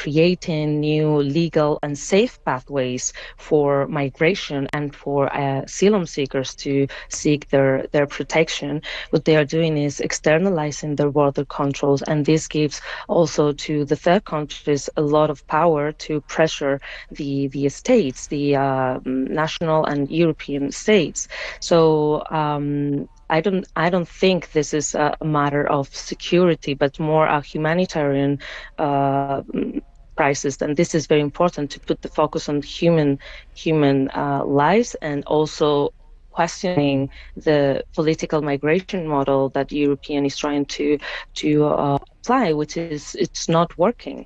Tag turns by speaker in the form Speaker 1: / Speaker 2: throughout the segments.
Speaker 1: creating new legal and safe pathways for migration and for asylum seekers to seek their protection. What they are doing is externalizing their border controls, and this gives also to the third countries a lot of power to pressure the states, the national and European states. So I don't think this is a matter of security, but more a humanitarian crisis. And this is very important to put the focus on human lives, and also questioning the political migration model that European is trying to apply, which is it's not working.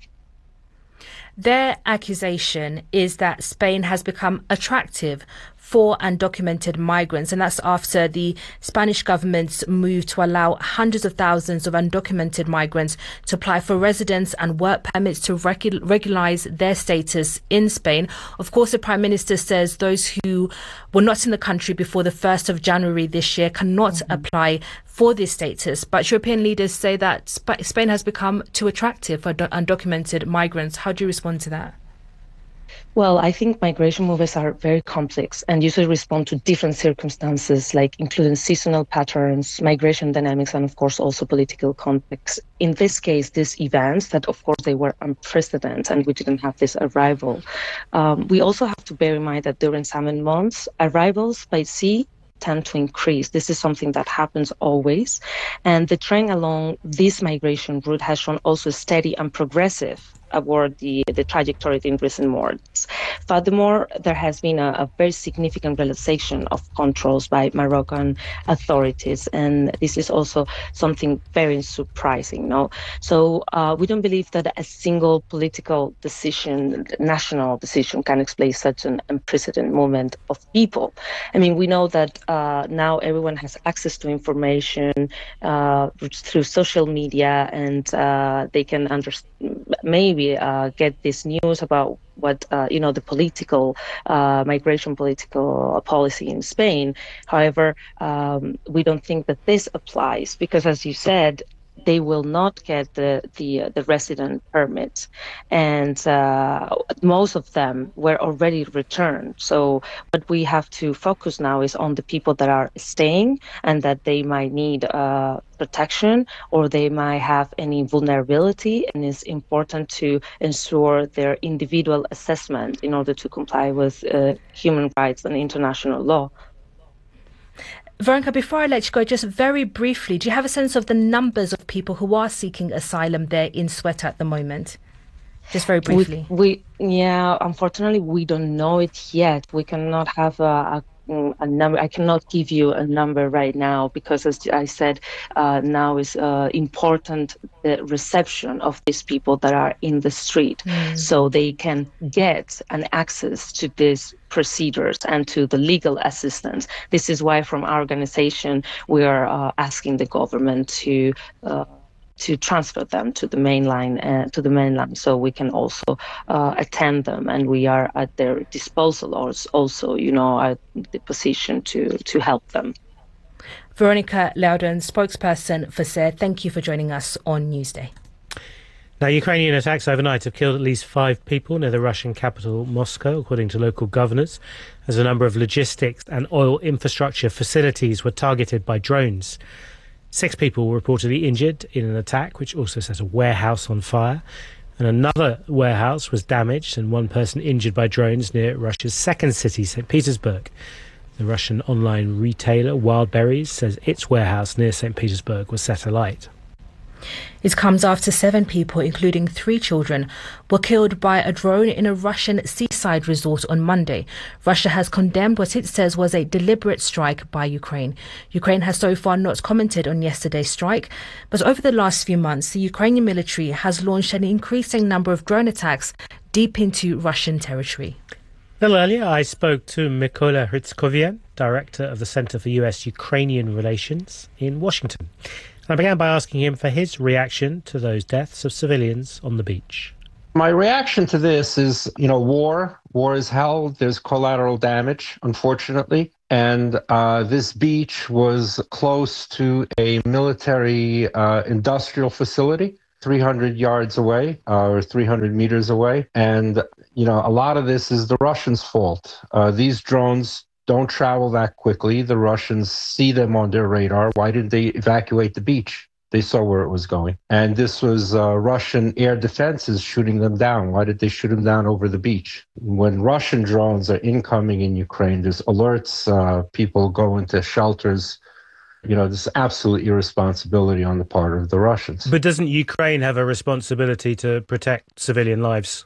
Speaker 2: Their accusation is that Spain has become attractive for undocumented migrants, and that's after the Spanish government's move to allow hundreds of thousands of undocumented migrants to apply for residence and work permits to regularize their status in Spain. Of course, the Prime Minister says those who were not in the country before the 1st of January this year cannot apply for this status. But European leaders say that Spain has become too attractive for undocumented migrants. How do you respond to that?
Speaker 1: Well, I think migration movements are very complex and usually respond to different circumstances, like including seasonal patterns, migration dynamics, and of course also political context. In this case, these events that of course they were unprecedented and we didn't have this arrival. We also have to bear in mind that during summer months, arrivals by sea tend to increase. This is something that happens always. And the trend along this migration route has shown also steady and progressive award the trajectory in recent months. Furthermore, there has been a very significant relaxation of controls by Moroccan authorities, and this is also something very surprising. No, so we don't believe that a single political decision, national decision, can explain such an unprecedented movement of people. I mean, we know that now everyone has access to information through social media, and they can maybe get this news about what the political migration political policy in Spain. However, we don't think that this applies because, as you said, they will not get the resident permit, and most of them were already returned. So what we have to focus now is on the people that are staying and that they might need protection or they might have any vulnerability, and it's important to ensure their individual assessment in order to comply with human rights and international law.
Speaker 2: Veronica, before I let you go, just very briefly, do you have a sense of the numbers of people who are seeking asylum there in Ceuta at the moment? Just very briefly.
Speaker 1: Unfortunately, we don't know it yet. We cannot have a number. I cannot give you a number right now because, as I said, now is important the reception of these people that are in the street, so they can get an access to these procedures and to the legal assistance. This is why, from our organization, we are asking the government to transfer them to the mainland, so we can also attend them, and we are at their disposal, also, at the position to help them.
Speaker 2: Veronica Loudon, spokesperson for SER, thank you for joining us on Newsday.
Speaker 3: Now, Ukrainian attacks overnight have killed at least 5 people near the Russian capital, Moscow, according to local governors, as a number of logistics and oil infrastructure facilities were targeted by drones. 6 people were reportedly injured in an attack which also set a warehouse on fire, and another warehouse was damaged and 1 person injured by drones near Russia's second city, St. Petersburg. The Russian online retailer Wildberries says its warehouse near St. Petersburg was set alight.
Speaker 2: It comes after 7 people, including 3 children, were killed by a drone in a Russian seaside resort on Monday. Russia has condemned what it says was a deliberate strike by Ukraine. Ukraine has so far not commented on yesterday's strike, but over the last few months, the Ukrainian military has launched an increasing number of drone attacks deep into Russian territory.
Speaker 3: A little earlier, I spoke to Mykola Hrytskovian, director of the Center for U.S.-Ukrainian Relations in Washington. I began by asking him for his reaction to those deaths of civilians on the beach.
Speaker 4: My reaction to this is, war. War is hell. There's collateral damage, unfortunately. And this beach was close to a military industrial facility. 300 yards away or 300 meters away. And, a lot of this is the Russians' fault. These drones don't travel that quickly. The Russians see them on their radar. Why didn't they evacuate the beach? They saw where it was going. And this was Russian air defenses shooting them down. Why did they shoot them down over the beach? When Russian drones are incoming in Ukraine, there's alerts, people go into shelters. This is absolute irresponsibility on the part of the Russians.
Speaker 3: But doesn't Ukraine have a responsibility to protect civilian lives?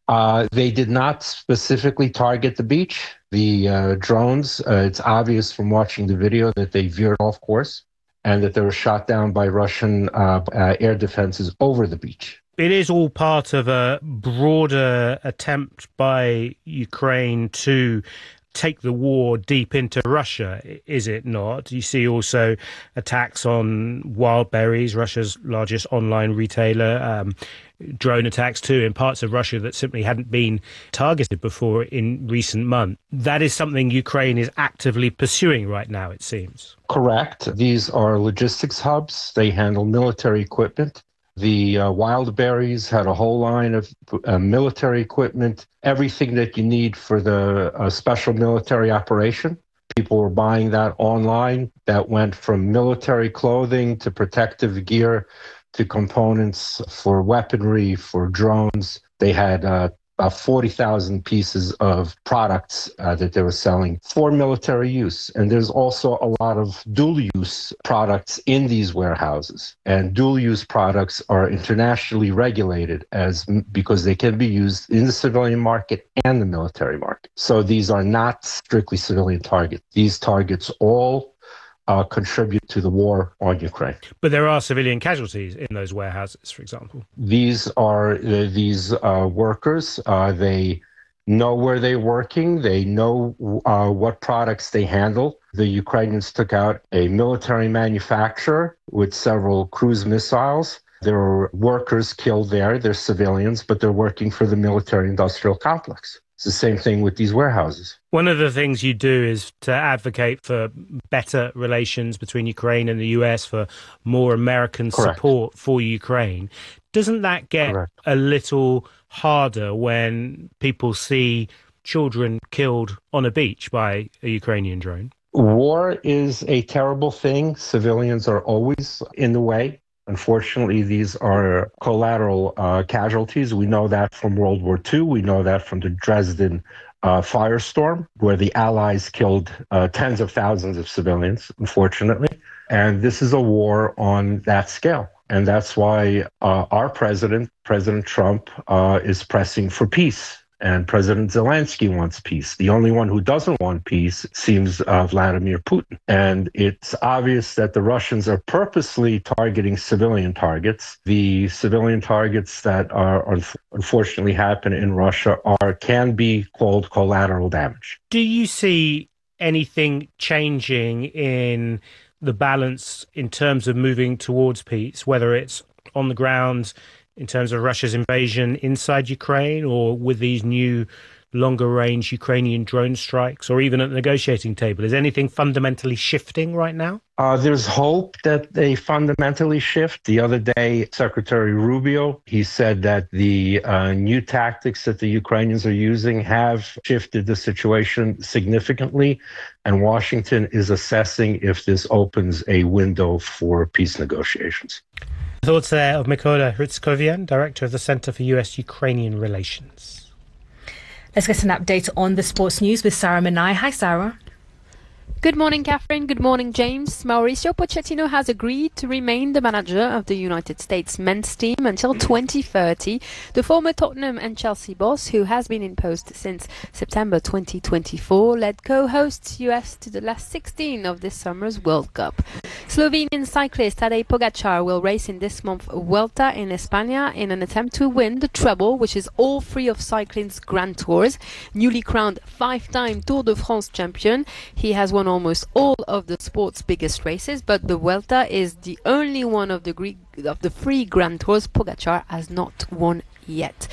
Speaker 4: They did not specifically target the beach. The drones, it's obvious from watching the video that they veered off course and that they were shot down by Russian air defenses over the beach.
Speaker 3: It is all part of a broader attempt by Ukraine to take the war deep into Russia, is it not? You see also attacks on Wildberries, Russia's largest online retailer, drone attacks too in parts of Russia that simply hadn't been targeted before in recent months. That is something Ukraine is actively pursuing right now, it seems.
Speaker 4: Correct. These are logistics hubs. They handle military equipment. The Wildberries had a whole line of military equipment, everything that you need for the special military operation. People were buying that online. That went from military clothing to protective gear to components for weaponry, for drones. They had about 40,000 pieces of products that they were selling for military use. And there's also a lot of dual-use products in these warehouses. And dual-use products are internationally regulated because they can be used in the civilian market and the military market. So these are not strictly civilian targets. These targets all contribute to the war on Ukraine.
Speaker 3: But there are civilian casualties in those warehouses, for example.
Speaker 4: These are these workers. They know where they're working. They know what products they handle. The Ukrainians took out a military manufacturer with several cruise missiles. There are workers killed there. They're civilians, but they're working for the military-industrial complex. It's the same thing with these warehouses.
Speaker 3: One of the things you do is to advocate for better relations between Ukraine and the US, for more American support for Ukraine. Doesn't that get a little harder when people see children killed on a beach by a Ukrainian drone?
Speaker 4: War is a terrible thing. Civilians are always in the way. Unfortunately, these are collateral casualties. We know that from World War II. We know that from the Dresden firestorm, where the Allies killed tens of thousands of civilians, unfortunately. And this is a war on that scale. And that's why our president, President Trump, is pressing for peace. And President Zelensky wants peace. The only one who doesn't want peace seems Vladimir Putin. And it's obvious that the Russians are purposely targeting civilian targets. The civilian targets that are unfortunately happen in Russia can be called collateral damage.
Speaker 3: Do you see anything changing in the balance in terms of moving towards peace, whether it's on the ground in terms of Russia's invasion inside Ukraine, or with these new longer-range Ukrainian drone strikes, or even at the negotiating table? Is anything fundamentally shifting right now?
Speaker 4: There's hope that they fundamentally shift. The other day, Secretary Rubio, he said that the new tactics that the Ukrainians are using have shifted the situation significantly, and Washington is assessing if this opens a window for peace negotiations.
Speaker 3: Thoughts there of Mykola Hrytskovian, Director of the Centre for US-Ukrainian Relations.
Speaker 2: Let's get an update on the sports news with Sarah Manai. Hi, Sarah.
Speaker 5: Good morning, Catherine. Good morning, James. Mauricio Pochettino has agreed to remain the manager of the United States men's team until 2030. The former Tottenham and Chelsea boss, who has been in post since September 2024, led co-hosts US to the last 16 of this summer's World Cup. Slovenian cyclist Tadej Pogačar will race in this month's Vuelta in España in an attempt to win the treble, which is all three of cycling's Grand Tours. Newly crowned 5-time Tour de France champion, he has won almost all of the sport's biggest races, but the Vuelta is the only one of the three Grand Tours Pogačar has not won yet.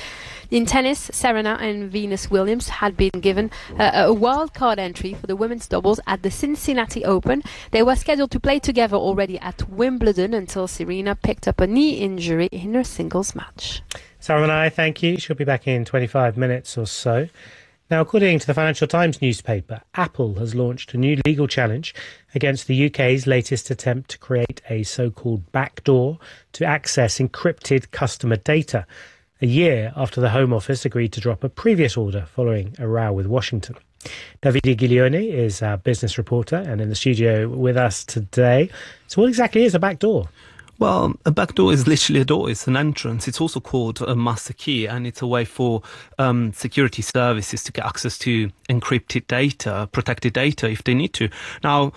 Speaker 5: In tennis, Serena and Venus Williams had been given a wild card entry for the women's doubles at the Cincinnati Open. They were scheduled to play together already at Wimbledon until Serena picked up a knee injury in her singles match.
Speaker 3: Sarah and I, thank you. She'll be back in 25 minutes or so. Now, according to the Financial Times newspaper, Apple has launched a new legal challenge against the UK's latest attempt to create a so-called backdoor to access encrypted customer data, a year after the Home Office agreed to drop a previous order following a row with Washington. Davide Giglione is our business reporter and in the studio with us today. So what exactly is a backdoor?
Speaker 6: Well, a backdoor is literally a door. It's an entrance. It's also called a master key, and it's a way for security services to get access to encrypted data, protected data if they need to. Now,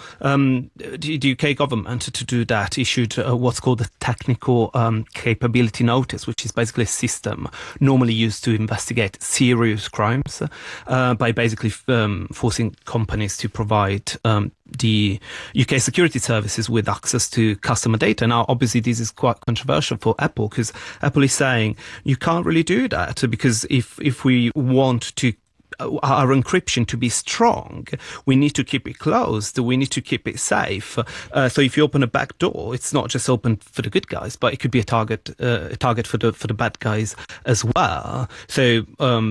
Speaker 6: the UK government, to do that, issued what's called a technical capability notice, which is basically a system normally used to investigate serious crimes by basically forcing companies to provide the UK security services with access to customer data. Now, obviously, this is quite controversial for Apple because Apple is saying you can't really do that because if we want to our encryption to be strong, we need to keep it closed. We need to keep it safe. So if you open a back door, it's not just open for the good guys, but it could be a target for the bad guys as well. So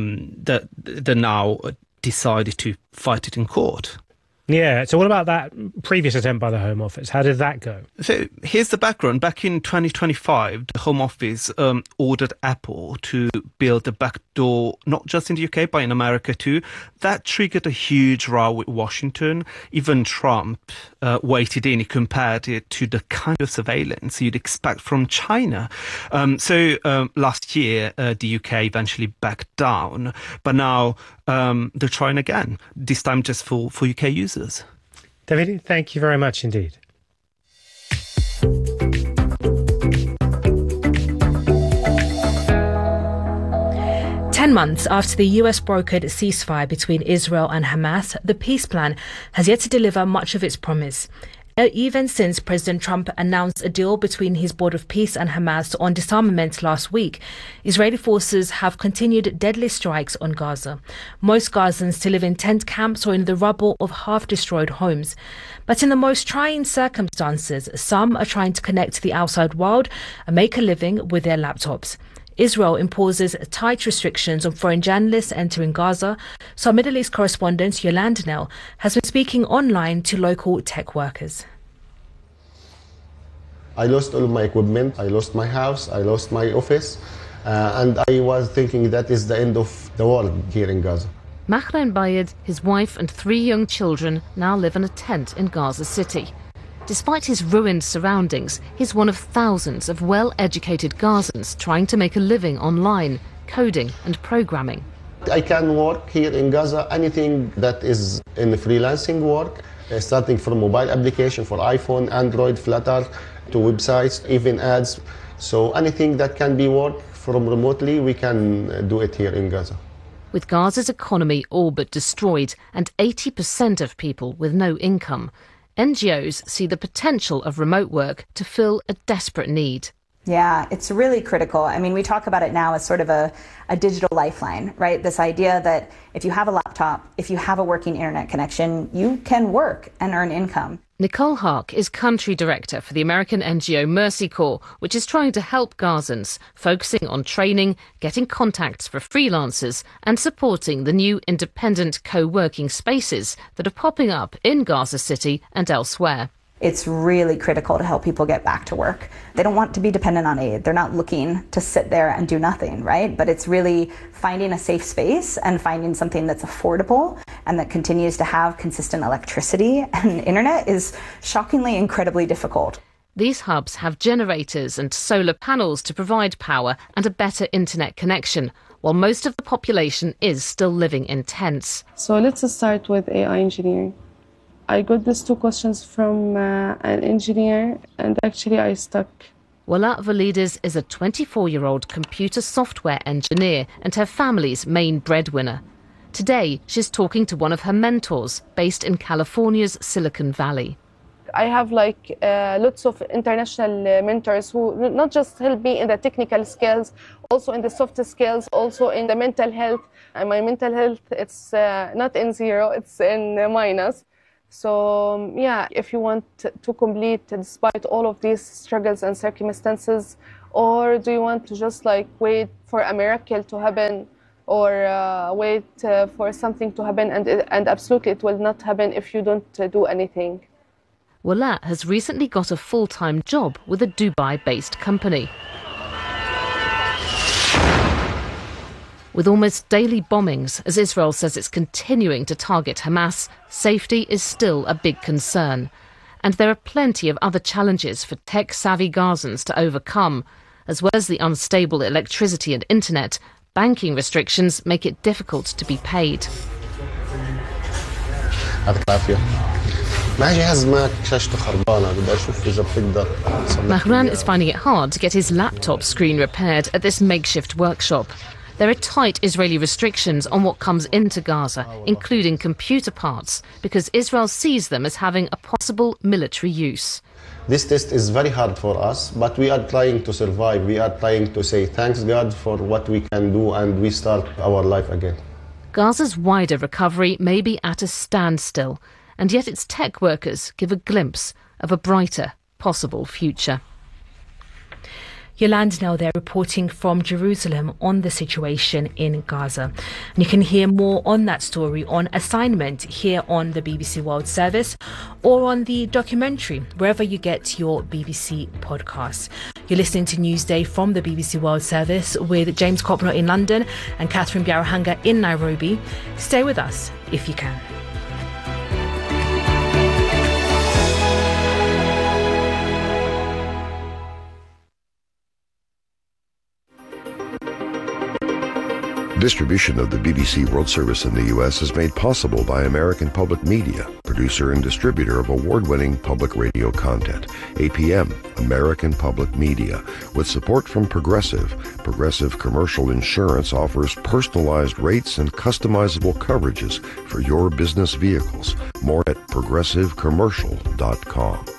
Speaker 6: they now decided to fight it in court.
Speaker 3: Yeah, so what about that previous attempt by the Home Office? How did that go?
Speaker 6: So here's the background. Back in 2025, the Home Office ordered Apple to build a backdoor, not just in the UK, but in America too. That triggered a huge row with Washington. Even Trump weighted in. He compared it to the kind of surveillance you'd expect from China. So last year, the UK eventually backed down. But now they're trying again, this time just for UK users.
Speaker 3: David, thank you very much indeed.
Speaker 2: Ten months after the US brokered ceasefire between Israel and Hamas, the peace plan has yet to deliver much of its promise. Even since President Trump announced a deal between his Board of Peace and Hamas on disarmament last week, Israeli forces have continued deadly strikes on Gaza. Most Gazans still live in tent camps or in the rubble of half-destroyed homes. But in the most trying circumstances, some are trying to connect to the outside world and make a living with their laptops. Israel imposes tight restrictions on foreign journalists entering Gaza, so our Middle East correspondent Yolanda Nell has been speaking online to local tech workers.
Speaker 7: I lost all of my equipment, I lost my house, I lost my office, and I was thinking that is the end of the world here in Gaza.
Speaker 8: Mahran Bayed, his wife and 3 young children now live in a tent in Gaza City. Despite his ruined surroundings, he's one of thousands of well-educated Gazans trying to make a living online, coding and programming.
Speaker 7: I can work here in Gaza, anything that is in freelancing work, starting from mobile application for iPhone, Android, Flutter, to websites, even ads. So anything that can be worked from remotely, we can do it here in Gaza.
Speaker 8: With Gaza's economy all but destroyed and 80% of people with no income, NGOs see the potential of remote work to fill a desperate need.
Speaker 9: Yeah, it's really critical. I mean, we talk about it now as sort of a digital lifeline, right? This idea that if you have a laptop, if you have a working internet connection, you can work and earn income.
Speaker 8: Nicole Hark is country director for the American NGO Mercy Corps, which is trying to help Gazans, focusing on training, getting contacts for freelancers and supporting the new independent co-working spaces that are popping up in Gaza City and elsewhere.
Speaker 9: It's really critical to help people get back to work. They don't want to be dependent on aid. They're not looking to sit there and do nothing, right? But it's really finding a safe space and finding something that's affordable and that continues to have consistent electricity and internet is shockingly incredibly difficult.
Speaker 8: These hubs have generators and solar panels to provide power and a better internet connection, while most of the population is still living in tents.
Speaker 10: So let's start with AI engineering. I got these 2 questions from an engineer, and actually I stuck.
Speaker 8: Wala Valides is a 24-year-old computer software engineer and her family's main breadwinner. Today, she's talking to one of her mentors based in California's Silicon Valley.
Speaker 10: I have lots of international mentors who not just help me in the technical skills, also in the soft skills, also in the mental health. And my mental health, it's not in zero, it's in minus. So if you want to complete despite all of these struggles and circumstances, or do you want to just wait for a miracle to happen, or wait for something to happen, and absolutely it will not happen if you don't do anything.
Speaker 8: Wala has recently got a full-time job with a Dubai-based company. With almost daily bombings, as Israel says it's continuing to target Hamas, safety is still a big concern. And there are plenty of other challenges for tech-savvy Gazans to overcome. As well as the unstable electricity and internet, banking restrictions make it difficult to be paid. Mahran is finding it hard to get his laptop screen repaired at this makeshift workshop. There are tight Israeli restrictions on what comes into Gaza, including computer parts, because Israel sees them as having a possible military use.
Speaker 7: This test is very hard for us, but we are trying to survive. We are trying to say thanks God for what we can do, and we start our life again.
Speaker 8: Gaza's wider recovery may be at a standstill, and yet its tech workers give a glimpse of a brighter possible future. Yolande now there reporting from Jerusalem on the situation in Gaza. And you can hear more on that story on assignment here on the BBC World Service or on the documentary, wherever you get your BBC podcasts. You're listening to Newsday from the BBC World Service with James Copner in London and Catherine Biarahanga in Nairobi. Stay with us if you can.
Speaker 11: Distribution of the BBC World Service in the U.S. is made possible by American Public Media, producer and distributor of award-winning public radio content. APM, American Public Media. With support from Progressive. Progressive Commercial Insurance offers personalized rates and customizable coverages for your business vehicles. More at progressivecommercial.com.